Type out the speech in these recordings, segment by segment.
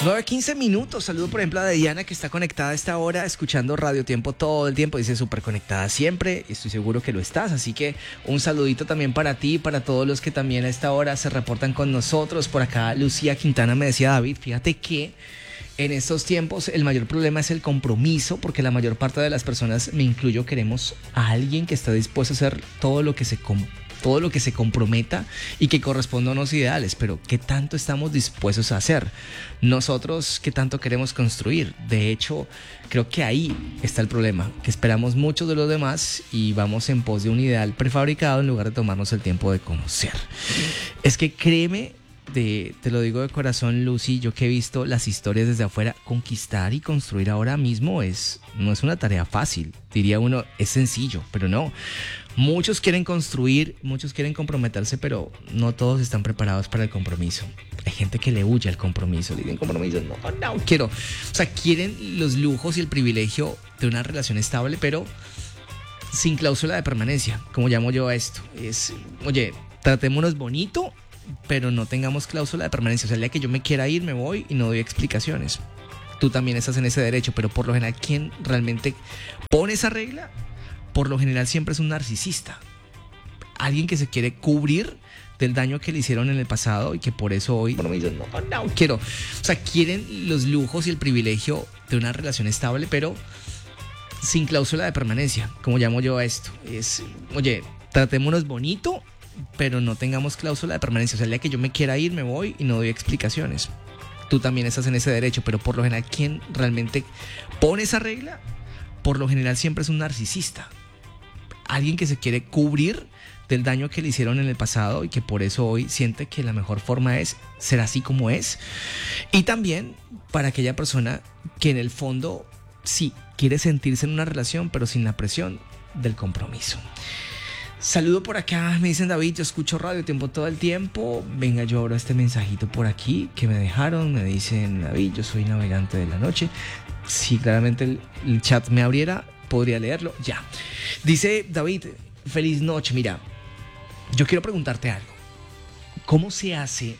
9:15. Saludo, por ejemplo, a Diana, que está conectada a esta hora, escuchando Radio Tiempo todo el tiempo. Dice súper conectada siempre. Estoy seguro que lo estás. Así que un saludito también para ti, para todos los que también a esta hora se reportan con nosotros. Por acá, Lucía Quintana me decía: David, fíjate que en estos tiempos el mayor problema es el compromiso, porque la mayor parte de las personas, me incluyo, queremos a alguien que esté dispuesto a hacer todo lo que se comprometa y que corresponda a unos ideales, pero ¿qué tanto estamos dispuestos a hacer? Nosotros, ¿qué tanto queremos construir? De hecho, creo que ahí está el problema, que esperamos mucho de los demás y vamos en pos de un ideal prefabricado en lugar de tomarnos el tiempo de conocer. Es que créeme, te lo digo de corazón, Lucy, yo que he visto las historias desde afuera, conquistar y construir ahora mismo no es una tarea fácil. Diría uno, es sencillo, pero no. Muchos quieren construir, muchos quieren comprometerse, pero no todos están preparados para el compromiso. Hay gente que le huye al compromiso, le dicen compromiso, no quiero. O sea, quieren los lujos y el privilegio de una relación estable, pero sin cláusula de permanencia, como llamo yo a esto. Oye, tratémonos bonito, pero no tengamos cláusula de permanencia. O sea, el día que yo me quiera ir, me voy y no doy explicaciones. Tú también estás en ese derecho, pero por lo general, ¿quién realmente pone esa regla? Por lo general siempre es un narcisista. Alguien que se quiere cubrir del daño que le hicieron en el pasado y que por eso hoy no quiero. O sea, quieren los lujos y el privilegio de una relación estable, pero sin cláusula de permanencia, como llamo yo a esto. Oye, tratémonos bonito, pero no tengamos cláusula de permanencia. O sea, el día que yo me quiera ir, me voy y no doy explicaciones. Tú también estás en ese derecho, pero por lo general, ¿quién realmente pone esa regla? Por lo general siempre es un narcisista. Alguien que se quiere cubrir del daño que le hicieron en el pasado y que por eso hoy siente que la mejor forma es ser así como es. Y también para aquella persona que en el fondo sí quiere sentirse en una relación, pero sin la presión del compromiso. Saludo por acá, me dicen: David, yo escucho Radio Tiempo todo el tiempo. Venga, yo abro este mensajito por aquí que me dejaron. Me dicen: David, yo soy navegante de la noche. Si claramente el chat me abriera, podría leerlo ya. Dice David: feliz noche. Mira, yo quiero preguntarte algo. ¿Cómo se hace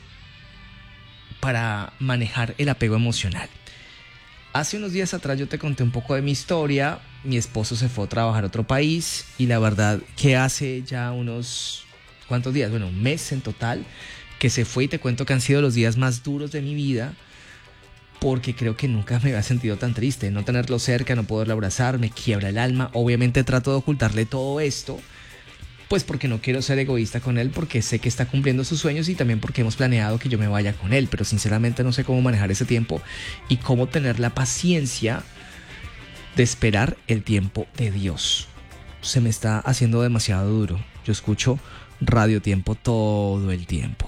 para manejar el apego emocional? Hace unos días atrás yo te conté un poco de mi historia. Mi esposo se fue a trabajar a otro país y la verdad que hace ya unos ¿cuántos días? Bueno, un mes en total que se fue, y te cuento que han sido los días más duros de mi vida, porque creo que nunca me había sentido tan triste. No tenerlo cerca, no poderlo abrazar, me quiebra el alma. Obviamente trato de ocultarle todo esto, pues porque no quiero ser egoísta con él, porque sé que está cumpliendo sus sueños y también porque hemos planeado que yo me vaya con él. Pero sinceramente no sé cómo manejar ese tiempo y cómo tener la paciencia de esperar el tiempo de Dios. Se me está haciendo demasiado duro. Yo escucho Radio Tiempo todo el tiempo.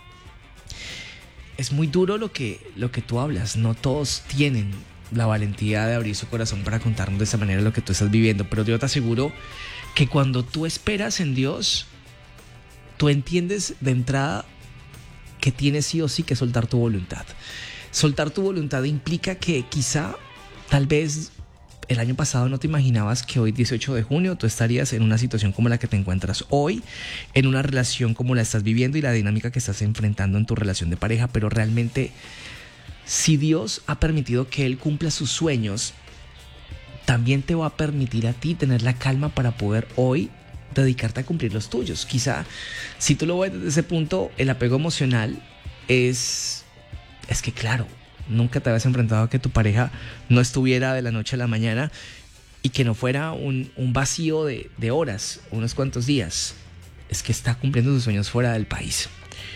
Es muy duro lo que tú hablas. No todos tienen la valentía de abrir su corazón para contarnos de esa manera lo que tú estás viviendo. Pero yo te aseguro que cuando tú esperas en Dios, tú entiendes de entrada que tienes sí o sí que soltar tu voluntad. Soltar tu voluntad implica que quizá, tal vez, el año pasado no te imaginabas que hoy, 18 de junio, tú estarías en una situación como la que te encuentras hoy, en una relación como la estás viviendo y la dinámica que estás enfrentando en tu relación de pareja. Pero realmente, si Dios ha permitido que Él cumpla sus sueños, también te va a permitir a ti tener la calma para poder hoy dedicarte a cumplir los tuyos. Quizá, si tú lo ves desde ese punto, el apego emocional es que, claro, nunca te habías enfrentado a que tu pareja no estuviera de la noche a la mañana y que no fuera un vacío de horas, unos cuantos días. Es que está cumpliendo sus sueños fuera del país.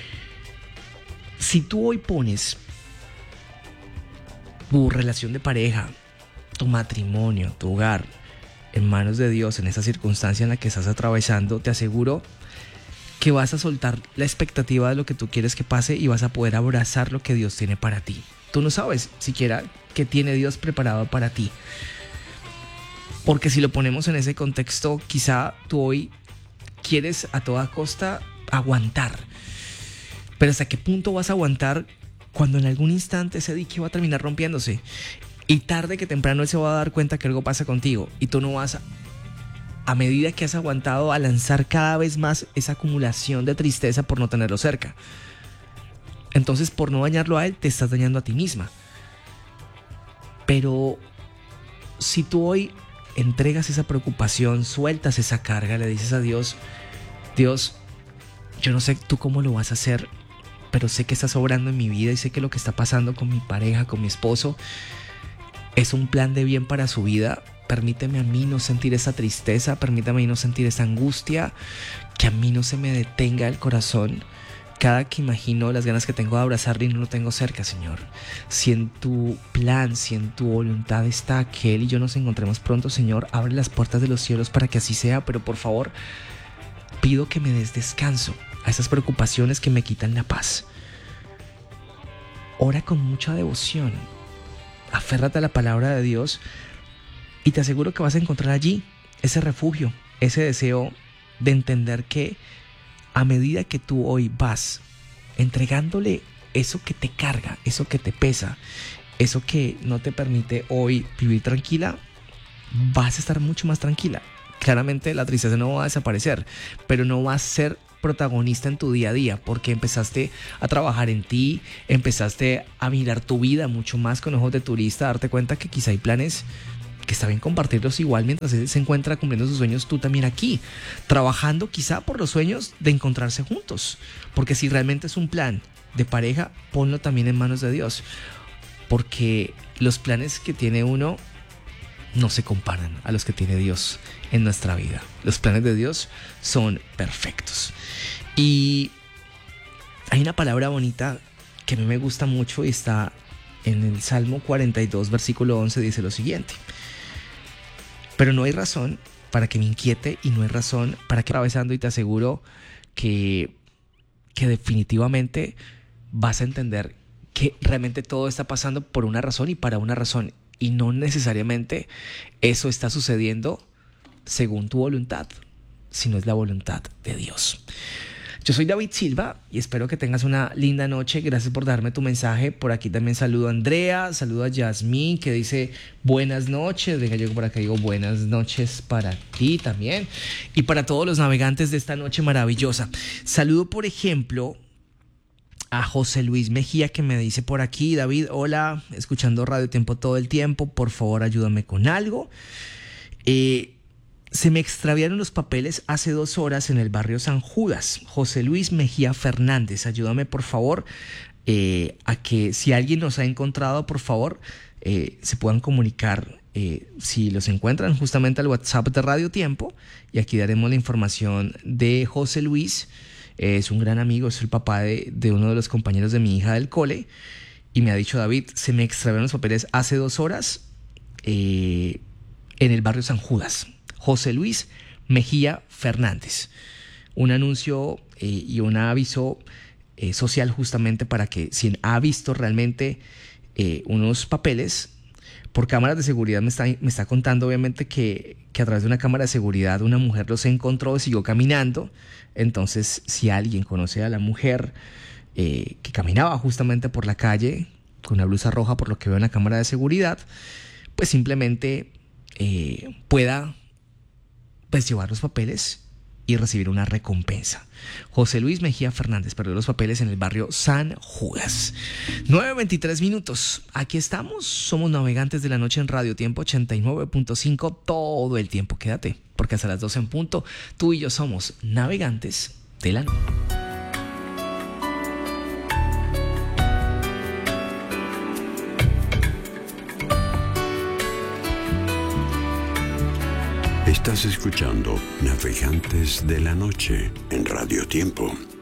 Si tú hoy pones tu relación de pareja, tu matrimonio, tu hogar en manos de Dios en esa circunstancia en la que estás atravesando, te aseguro que vas a soltar la expectativa de lo que tú quieres que pase y vas a poder abrazar lo que Dios tiene para ti. Tú no sabes siquiera qué tiene Dios preparado para ti. Porque si lo ponemos en ese contexto, quizá tú hoy quieres a toda costa aguantar. Pero ¿hasta qué punto vas a aguantar cuando en algún instante ese dique va a terminar rompiéndose? Y tarde que temprano él se va a dar cuenta que algo pasa contigo y tú no vas a medida que has aguantado, a lanzar cada vez más esa acumulación de tristeza por no tenerlo cerca. Entonces, por no dañarlo a él, te estás dañando a ti misma. Pero si tú hoy entregas esa preocupación, sueltas esa carga, le dices a Dios, Dios, yo no sé tú cómo lo vas a hacer, pero sé que estás obrando en mi vida y sé que lo que está pasando con mi pareja, con mi esposo, es un plan de bien para su vida. Permíteme a mí no sentir esa tristeza, permítame a mí no sentir esa angustia, que a mí no se me detenga el corazón cada que imagino las ganas que tengo de abrazarle y no lo tengo cerca, Señor. Si en tu plan, si en tu voluntad está que Él y yo nos encontremos pronto, Señor, abre las puertas de los cielos para que así sea, pero por favor, pido que me des descanso a esas preocupaciones que me quitan la paz. Ora con mucha devoción, aférrate a la palabra de Dios y te aseguro que vas a encontrar allí ese refugio, ese deseo de entender que a medida que tú hoy vas entregándole eso que te carga, eso que te pesa, eso que no te permite hoy vivir tranquila, vas a estar mucho más tranquila. Claramente la tristeza no va a desaparecer, pero no va a ser protagonista en tu día a día, porque empezaste a trabajar en ti, empezaste a mirar tu vida mucho más con ojos de turista, a darte cuenta que quizá hay planes que está bien compartirlos igual mientras él se encuentra cumpliendo sus sueños, tú también aquí, trabajando quizá por los sueños de encontrarse juntos, porque si realmente es un plan de pareja, ponlo también en manos de Dios, porque los planes que tiene uno no se comparan a los que tiene Dios en nuestra vida. Los planes de Dios son perfectos. Y hay una palabra bonita que a mí me gusta mucho y está en el Salmo 42, versículo 11, dice lo siguiente: pero no hay razón para que me inquiete y no hay razón para que atravesando, y te aseguro que definitivamente vas a entender que realmente todo está pasando por una razón y para una razón, y no necesariamente eso está sucediendo según tu voluntad, sino es la voluntad de Dios. Yo soy David Silva y espero que tengas una linda noche. Gracias por darme tu mensaje. Por aquí también saludo a Andrea, saludo a Yasmín, que dice buenas noches. Venga, yo por acá digo buenas noches para ti también y para todos los navegantes de esta noche maravillosa. Saludo, por ejemplo, a José Luis Mejía, que me dice por aquí: David, hola, escuchando Radio Tiempo todo el tiempo, por favor ayúdame con algo. Se me extraviaron los papeles hace 2 horas en el barrio San Judas. José Luis Mejía Fernández, ayúdame por favor a que si alguien los ha encontrado, por favor, se puedan comunicar. Si los encuentran, justamente al WhatsApp de Radio Tiempo, y aquí daremos la información de José Luis. Es un gran amigo, es el papá de uno de los compañeros de mi hija del cole, y me ha dicho: David, se me extraviaron los papeles hace 2 horas en el barrio San Judas. José Luis Mejía Fernández. Un anuncio y un aviso social justamente para que si ha visto realmente unos papeles por cámaras de seguridad, me está contando obviamente que a través de una cámara de seguridad una mujer los encontró y siguió caminando. Entonces, si alguien conoce a la mujer que caminaba justamente por la calle con una blusa roja, por lo que veo en la cámara de seguridad, pues simplemente pueda llevar los papeles y recibir una recompensa. José Luis Mejía Fernández perdió los papeles en el barrio San Judas. 9:23 minutos. Aquí estamos. Somos Navegantes de la Noche en Radio Tiempo 89.5 todo el tiempo. Quédate, porque hasta las 12 en punto, tú y yo somos Navegantes de la Noche. Estás escuchando Navegantes de la Noche en Radio Tiempo.